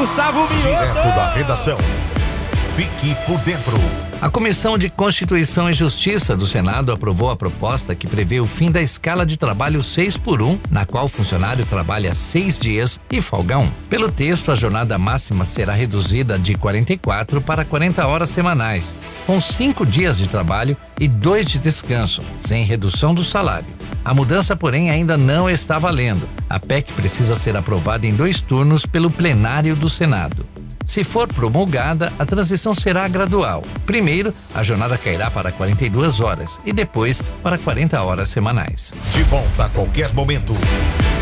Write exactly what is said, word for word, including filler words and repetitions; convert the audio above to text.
Gustavo Mioto. Direto da redação. Fique por dentro. A Comissão de Constituição e Justiça do Senado aprovou a proposta que prevê o fim da escala de trabalho seis por um, na qual o funcionário trabalha seis dias e folga um. Pelo texto, a jornada máxima será reduzida de quarenta e quatro para quarenta horas semanais, com cinco dias de trabalho e dois de descanso, sem redução do salário. A mudança, porém, ainda não está valendo. A P E C precisa ser aprovada em dois turnos pelo plenário do Senado. Se for promulgada, a transição será gradual. Primeiro, a jornada cairá para quarenta e duas horas e depois para quarenta horas semanais. De volta a qualquer momento.